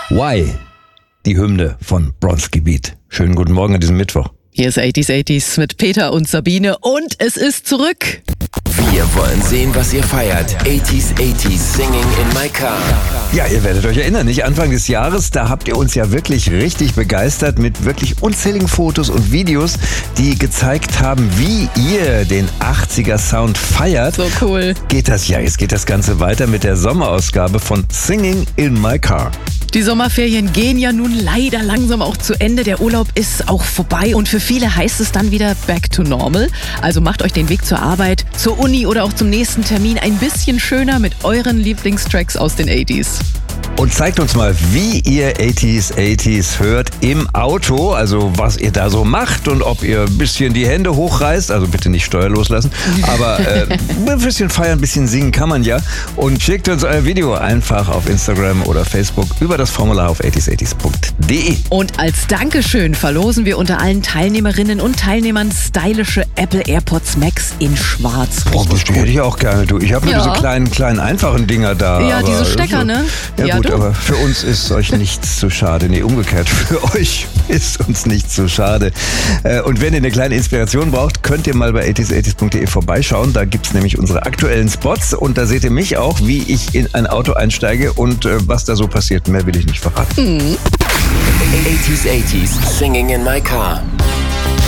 Why? Die Hymne von Bronski Beat. Schönen guten Morgen an diesem Mittwoch. Hier ist 80s mit Peter und Sabine und es ist zurück. Wir wollen sehen, was ihr feiert. 80s Singing in my car. Ja, ihr werdet euch erinnern, nicht? Anfang des Jahres, da habt ihr uns ja wirklich richtig begeistert mit wirklich unzähligen Fotos und Videos, die gezeigt haben, wie ihr den 80er Sound feiert. So cool. Jetzt geht das Ganze weiter mit der Sommerausgabe von Singing in my car. Die Sommerferien gehen ja nun leider langsam auch zu Ende. Der Urlaub ist auch vorbei und für viele heißt es dann wieder back to normal. Also macht euch den Weg zur Arbeit, zur Uni oder auch zum nächsten Termin ein bisschen schöner mit euren Lieblingstracks aus den 80s. Und zeigt uns mal, wie ihr 80s hört im Auto, also was ihr da so macht und ob ihr ein bisschen die Hände hochreißt, also bitte nicht Steuer loslassen, aber ein bisschen feiern, ein bisschen singen kann man ja. Und schickt uns euer Video einfach auf Instagram oder Facebook über das Formular auf 80s80s.de. Und als Dankeschön verlosen wir unter allen Teilnehmerinnen und Teilnehmern stylische Apple AirPods Max in schwarz. Boah, die hätte ich auch gerne, du. Ich habe nur diese kleinen, einfachen Dinger da. Ja, diese Stecker, ne? Ja gut, aber für uns ist euch nichts zu schade. Nee, umgekehrt, für euch ist uns nichts zu schade. Und wenn ihr eine kleine Inspiration braucht, könnt ihr mal bei 80s80s.de vorbeischauen. Da gibt's nämlich unsere aktuellen Spots und da seht ihr mich auch, wie ich in ein Auto einsteige und was da so passiert. Mehr will ich nicht verraten. 80s Singing in my car.